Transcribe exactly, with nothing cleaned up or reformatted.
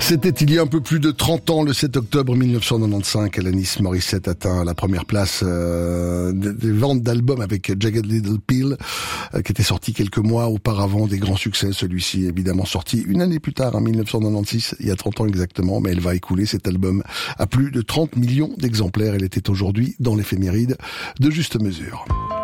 C'était il y a un peu plus de trente ans, le sept octobre mille neuf cent quatre-vingt-quinze, qu'Alanis Morissette atteint la première place euh, des ventes d'albums avec Jagged Little Pill, euh, qui était sorti quelques mois auparavant, des grands succès. Celui-ci évidemment sorti une année plus tard, en mille neuf cent quatre-vingt-seize, il y a trente ans exactement, mais elle va écouler cet album à plus de trente millions d'exemplaires. Elle était aujourd'hui dans l'éphéméride de Juste Mesure.